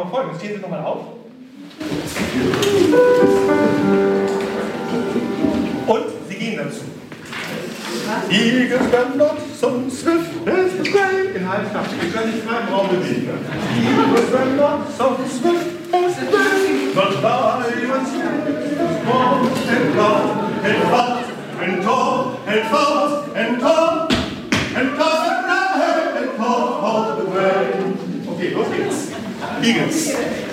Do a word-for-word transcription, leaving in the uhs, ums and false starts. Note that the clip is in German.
wir mal folgendes. Stehen Sie nochmal auf. Und Sie gehen dazu. Eagles stand not so swift as the grey. In Halbstadt. Sie können sich frei im Raum bewegen. Eagles stand not so swift as the grey. But I was small and loud and fast and tall and fast and tall and tall and high and tall all the way. Okay, los geht's. Eagles.